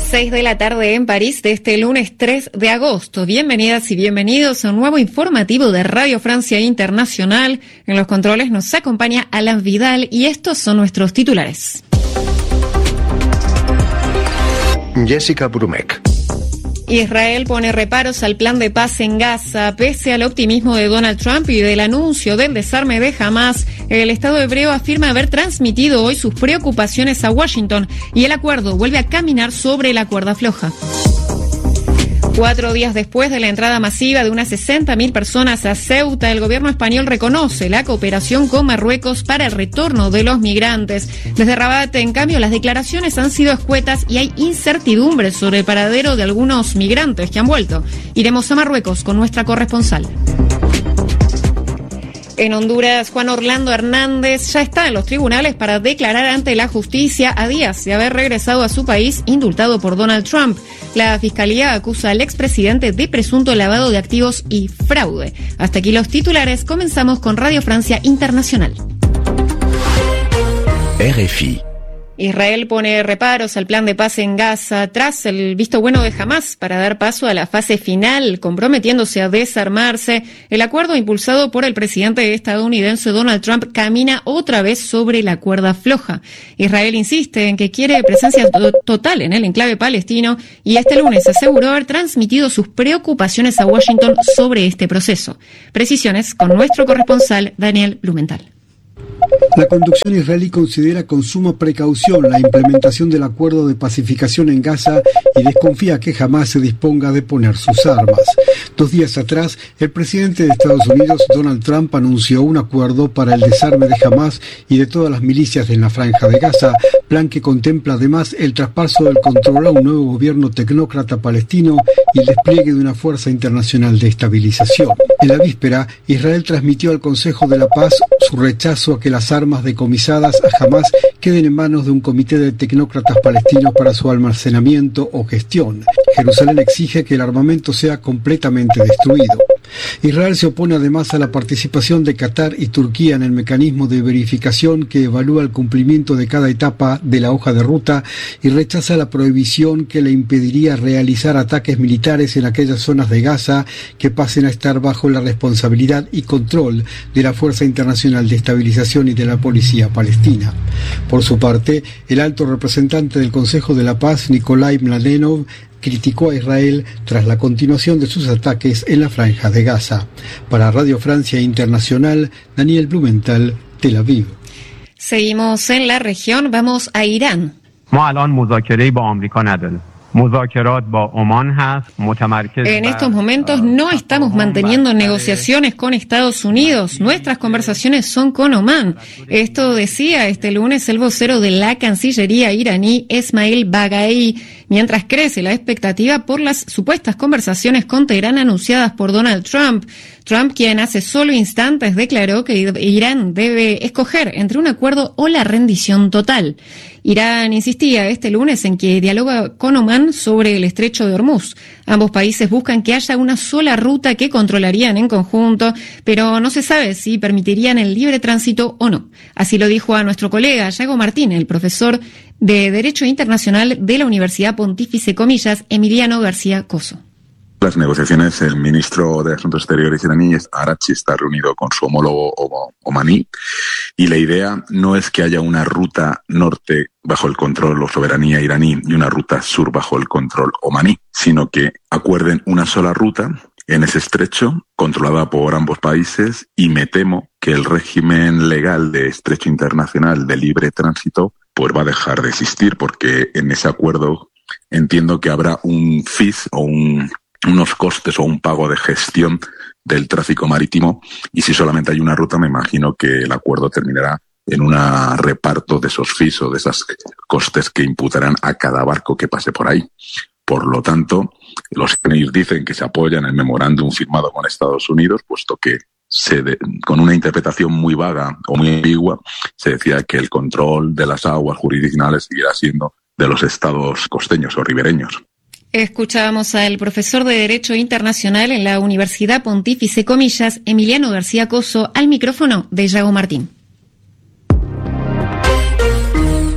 6 de la tarde en París de este lunes 3 de agosto. Bienvenidas y bienvenidos a un nuevo informativo de Radio Francia Internacional. En los controles nos acompaña Alan Vidal y estos son nuestros titulares. Jessica Brumeck. Israel pone reparos al plan de paz en Gaza. Pese al optimismo de Donald Trump y del anuncio del desarme de Hamás, el Estado hebreo afirma haber transmitido hoy sus preocupaciones a Washington y el acuerdo vuelve a caminar sobre la cuerda floja. 4 días después de la entrada masiva de unas 60.000 personas a Ceuta, el gobierno español reconoce la cooperación con Marruecos para el retorno de los migrantes. Desde Rabat, en cambio, las declaraciones han sido escuetas y hay incertidumbre sobre el paradero de algunos migrantes que han vuelto. Iremos a Marruecos con nuestra corresponsal. En Honduras, Juan Orlando Hernández ya está en los tribunales para declarar ante la justicia a días de haber regresado a su país indultado por Donald Trump. La fiscalía acusa al expresidente de presunto lavado de activos y fraude. Hasta aquí los titulares. Comenzamos con Radio Francia Internacional. RFI. Israel pone reparos al plan de paz en Gaza tras el visto bueno de Hamás para dar paso a la fase final, comprometiéndose a desarmarse. El acuerdo impulsado por el presidente estadounidense Donald Trump camina otra vez sobre la cuerda floja. Israel insiste en que quiere presencia total en el enclave palestino y este lunes aseguró haber transmitido sus preocupaciones a Washington sobre este proceso. Precisiones con nuestro corresponsal Daniel Blumenthal. La conducción israelí considera con suma precaución la implementación del acuerdo de pacificación en Gaza y desconfía que jamás se disponga de poner sus armas. 2 días atrás, el presidente de Estados Unidos, Donald Trump, anunció un acuerdo para el desarme de Hamás y de todas las milicias en la franja de Gaza, plan que contempla además el traspaso del control a un nuevo gobierno tecnócrata palestino y el despliegue de una fuerza internacional de estabilización. En la víspera, Israel transmitió al Consejo de la Paz su rechazo a que las armas decomisadas a Hamás queden en manos de un comité de tecnócratas palestinos para su almacenamiento o gestión. Jerusalén exige que el armamento sea completamente destruido. Israel se opone además a la participación de Qatar y Turquía en el mecanismo de verificación que evalúa el cumplimiento de cada etapa de la hoja de ruta y rechaza la prohibición que le impediría realizar ataques militares en aquellas zonas de Gaza que pasen a estar bajo la responsabilidad y control de la Fuerza Internacional de Estabilización y de la Policía Palestina. Por su parte, el alto representante del Consejo de la Paz, Nikolai Mladenov, criticó a Israel tras la continuación de sus ataques en la franja de Gaza. Para Radio Francia Internacional, Daniel Blumenthal, Tel Aviv. Seguimos en la región, vamos a Irán. En estos momentos no estamos manteniendo negociaciones con Estados Unidos. Nuestras conversaciones son con Omán. Esto decía este lunes el vocero de la Cancillería iraní, Esmail Baghai, mientras crece la expectativa por las supuestas conversaciones con Teherán anunciadas por Donald Trump. Trump, quien hace solo instantes declaró que Irán debe escoger entre un acuerdo o la rendición total. Irán insistía este lunes en que dialoga con Omán sobre el estrecho de Hormuz. Ambos países buscan que haya una sola ruta que controlarían en conjunto, pero no se sabe si permitirían el libre tránsito o no. Así lo dijo a nuestro colega Yago Martín, el profesor de Derecho Internacional de la Universidad Pontífice Comillas, Emiliano García Coso. Las negociaciones, el ministro de Asuntos Exteriores iraní, Araghchi, está reunido con su homólogo omaní y la idea no es que haya una ruta norte bajo el control o soberanía iraní y una ruta sur bajo el control omaní, sino que acuerden una sola ruta en ese estrecho, controlada por ambos países, y me temo que el régimen legal de estrecho internacional de libre tránsito pues va a dejar de existir, porque en ese acuerdo entiendo que habrá un fees o unos costes o un pago de gestión del tráfico marítimo, y si solamente hay una ruta me imagino que el acuerdo terminará en un reparto de esos fees o de esos costes que imputarán a cada barco que pase por ahí. Por lo tanto, los iraníes dicen que se apoyan en el memorándum firmado con Estados Unidos, puesto que con una interpretación muy vaga o muy ambigua se decía que el control de las aguas jurisdiccionales seguirá siendo de los estados costeños o ribereños. Escuchábamos al profesor de Derecho Internacional en la Universidad Pontífice Comillas, Emiliano García Coso, al micrófono de Yago Martín.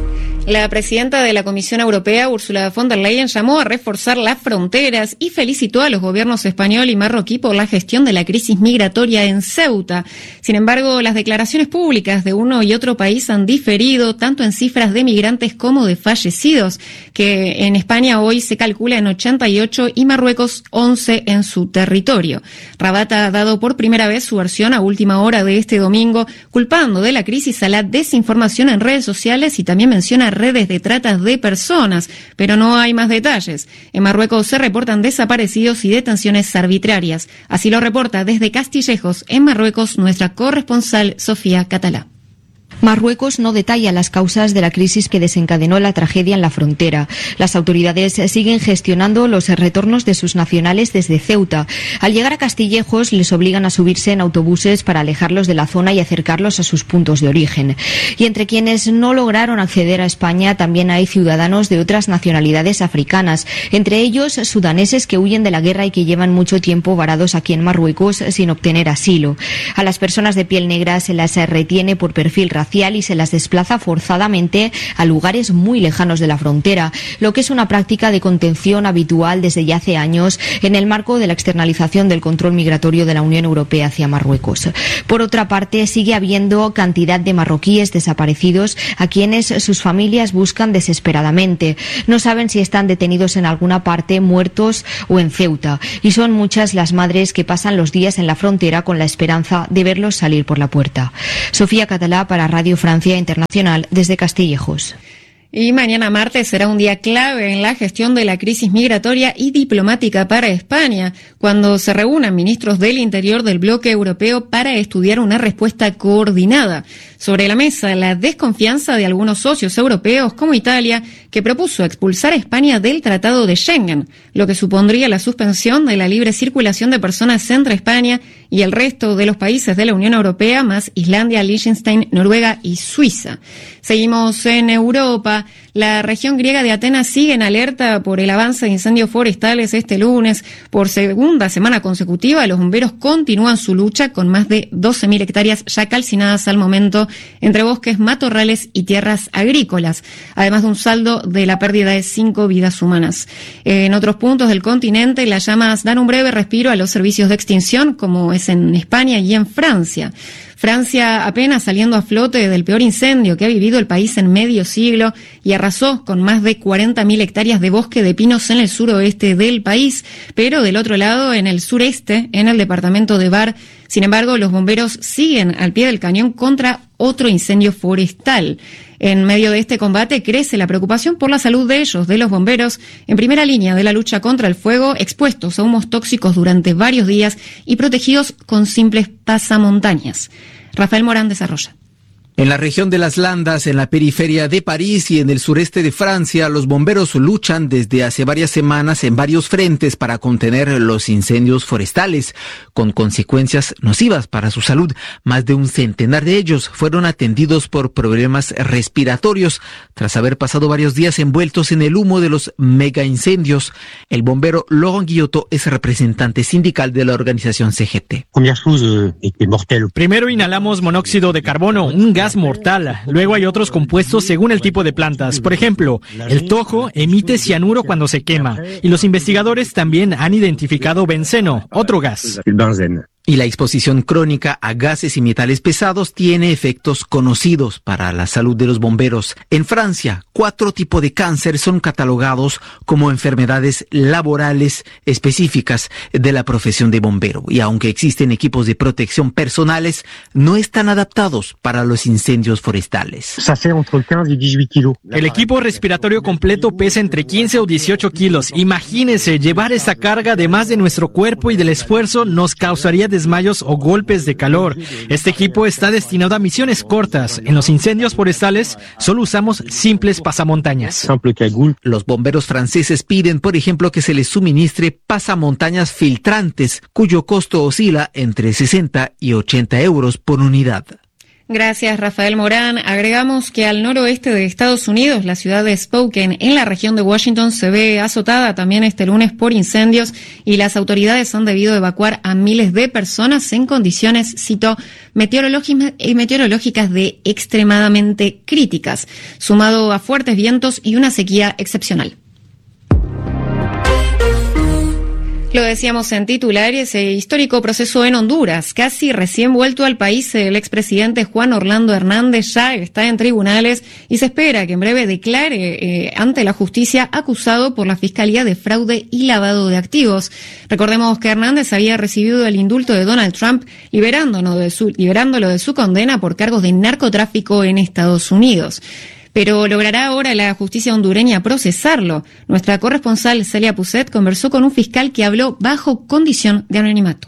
La presidenta de la Comisión Europea, Ursula von der Leyen, llamó a reforzar las fronteras y felicitó a los gobiernos español y marroquí por la gestión de la crisis migratoria en Ceuta. Sin embargo, las declaraciones públicas de uno y otro país han diferido tanto en cifras de migrantes como de fallecidos, que en España hoy se calcula en 88 y Marruecos 11 en su territorio. Rabat ha dado por primera vez su versión a última hora de este domingo, culpando de la crisis a la desinformación en redes sociales y también menciona redes de trata de personas, pero no hay más detalles. En Marruecos se reportan desaparecidos y detenciones arbitrarias. Así lo reporta desde Castillejos, en Marruecos, nuestra corresponsal Sofía Catalá. Marruecos no detalla las causas de la crisis que desencadenó la tragedia en la frontera. Las autoridades siguen gestionando los retornos de sus nacionales desde Ceuta. Al llegar a Castillejos les obligan a subirse en autobuses para alejarlos de la zona y acercarlos a sus puntos de origen. Y entre quienes no lograron acceder a España también hay ciudadanos de otras nacionalidades africanas, entre ellos sudaneses que huyen de la guerra y que llevan mucho tiempo varados aquí en Marruecos sin obtener asilo. A las personas de piel negra se las retiene por perfil racial y se las desplaza forzadamente a lugares muy lejanos de la frontera, lo que es una práctica de contención habitual desde ya hace años en el marco de la externalización del control migratorio de la Unión Europea hacia Marruecos. Por otra parte, sigue habiendo cantidad de marroquíes desaparecidos a quienes sus familias buscan desesperadamente. No saben si están detenidos en alguna parte, muertos o en Ceuta, y son muchas las madres que pasan los días en la frontera con la esperanza de verlos salir por la puerta. Sofía Catalá para Radio Francia Internacional desde Castillejos. Y mañana martes será un día clave en la gestión de la crisis migratoria y diplomática para España, cuando se reúnan ministros del Interior del bloque europeo para estudiar una respuesta coordinada. Sobre la mesa, la desconfianza de algunos socios europeos, como Italia, que propuso expulsar a España del Tratado de Schengen, lo que supondría la suspensión de la libre circulación de personas entre España y el resto de los países de la Unión Europea, más Islandia, Liechtenstein, Noruega y Suiza. Seguimos en Europa. La región griega de Atenas sigue en alerta por el avance de incendios forestales este lunes. Por segunda semana consecutiva, los bomberos continúan su lucha con más de 12.000 hectáreas ya calcinadas al momento entre bosques, matorrales y tierras agrícolas, además de un saldo de la pérdida de 5 vidas humanas. En otros puntos del continente, las llamas dan un breve respiro a los servicios de extinción, como es en España y en Francia. Francia apenas saliendo a flote del peor incendio que ha vivido el país en medio siglo y arrasó con más de 40.000 hectáreas de bosque de pinos en el suroeste del país, pero del otro lado, en el sureste, en el departamento de Var. Sin embargo, los bomberos siguen al pie del cañón contra otro incendio forestal. En medio de este combate crece la preocupación por la salud de ellos, de los bomberos, en primera línea de la lucha contra el fuego, expuestos a humos tóxicos durante varios días y protegidos con simples pasamontañas. Rafael Morán desarrolla. En la región de las Landas, en la periferia de París y en el sureste de Francia, los bomberos luchan desde hace varias semanas en varios frentes para contener los incendios forestales, con consecuencias nocivas para su salud. Más de un centenar de ellos fueron atendidos por problemas respiratorios tras haber pasado varios días envueltos en el humo de los mega incendios. El bombero Laurent Guillotot es representante sindical de la organización CGT. Primero inhalamos monóxido de carbono, un gas mortal. Luego hay otros compuestos según el tipo de plantas. Por ejemplo, el tojo emite cianuro cuando se quema. Y los investigadores también han identificado benceno, otro gas. Y la exposición crónica a gases y metales pesados tiene efectos conocidos para la salud de los bomberos. En Francia, 4 tipos de cáncer son catalogados como enfermedades laborales específicas de la profesión de bombero. Y aunque existen equipos de protección personales, no están adaptados para los incendios forestales. El equipo respiratorio completo pesa entre 15 o 18 kilos. Imagínense, llevar esa carga además de nuestro cuerpo y del esfuerzo nos causaría desmayos o golpes de calor. Este equipo está destinado a misiones cortas. En los incendios forestales solo usamos simples pasamontañas. Los bomberos franceses piden, por ejemplo, que se les suministre pasamontañas filtrantes, cuyo costo oscila entre 60 y 80 euros por unidad. Gracias, Rafael Morán. Agregamos que al noroeste de Estados Unidos, la ciudad de Spokane, en la región de Washington, se ve azotada también este lunes por incendios y las autoridades han debido evacuar a miles de personas en condiciones, cito, meteorológicas de extremadamente críticas, sumado a fuertes vientos y una sequía excepcional. Lo decíamos en titulares, histórico proceso en Honduras. Casi recién vuelto al país, el expresidente Juan Orlando Hernández ya está en tribunales y se espera que en breve declare ante la justicia, acusado por la Fiscalía de fraude y lavado de activos. Recordemos que Hernández había recibido el indulto de Donald Trump, liberándolo de su condena por cargos de narcotráfico en Estados Unidos. Pero ¿logrará ahora la justicia hondureña procesarlo? Nuestra corresponsal Celia Puset conversó con un fiscal que habló bajo condición de anonimato.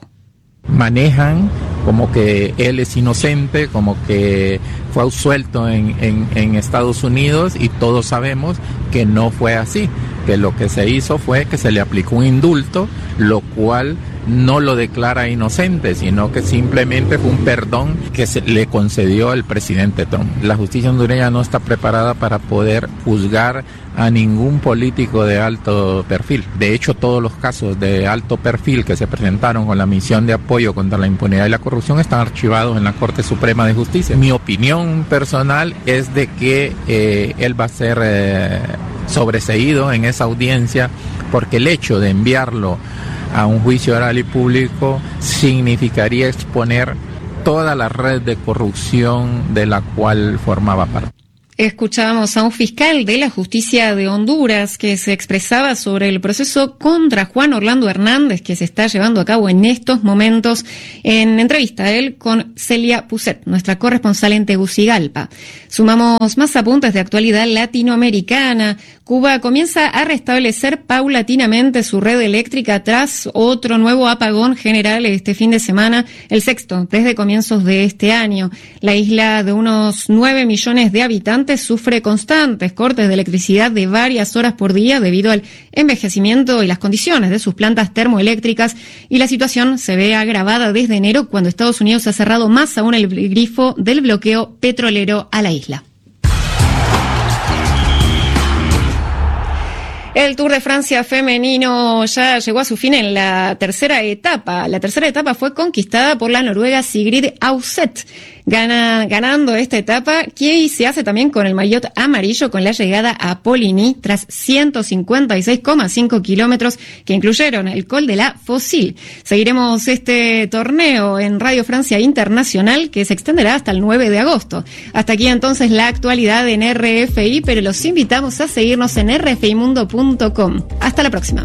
Manejan como que él es inocente, como que fue absuelto en Estados Unidos, y todos sabemos que no fue así, que lo que se hizo fue que se le aplicó un indulto, lo cual no lo declara inocente, sino que simplemente fue un perdón que se le concedió el presidente Trump. La justicia hondureña no está preparada para poder juzgar a ningún político de alto perfil. De hecho, todos los casos de alto perfil que se presentaron con la misión de apoyo contra la impunidad y la corrupción están archivados en la Corte Suprema de Justicia. Mi opinión personal es de que él va a ser sobreseído en esa audiencia, porque el hecho de enviarlo a un juicio oral y público significaría exponer toda la red de corrupción de la cual formaba parte. Escuchábamos a un fiscal de la justicia de Honduras que se expresaba sobre el proceso contra Juan Orlando Hernández que se está llevando a cabo en estos momentos, en entrevista a él con Celia Puset, nuestra corresponsal en Tegucigalpa. Sumamos más apuntes de actualidad latinoamericana. Cuba comienza a restablecer paulatinamente su red eléctrica tras otro nuevo apagón general este fin de semana, el sexto desde comienzos de este año. La isla de unos 9 millones de habitantes sufre constantes cortes de electricidad de varias horas por día debido al envejecimiento y las condiciones de sus plantas termoeléctricas, y la situación se ve agravada desde enero, cuando Estados Unidos ha cerrado más aún el grifo del bloqueo petrolero a la isla. El Tour de Francia femenino ya llegó a su fin en la tercera etapa. La tercera etapa fue conquistada por la noruega Sigrid Auseth, ganando esta etapa, que se hace también con el maillot amarillo, con la llegada a Poligny tras 156,5 kilómetros que incluyeron el Col de la Fossil. Seguiremos este torneo en Radio Francia Internacional, que se extenderá hasta el 9 de agosto. Hasta aquí entonces la actualidad en RFI, pero los invitamos a seguirnos en rfimundo.com. Hasta la próxima.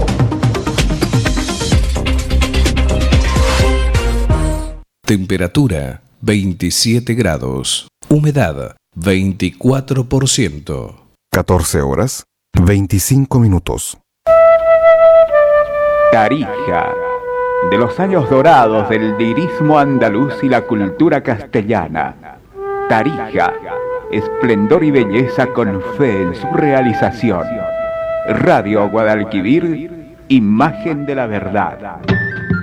Temperatura 27 grados. Humedad 24%. 14 horas 25 minutos. Tarija, de los años dorados del lirismo andaluz y la cultura castellana. Tarija, esplendor y belleza con fe en su realización. Radio Guadalquivir, imagen de la verdad.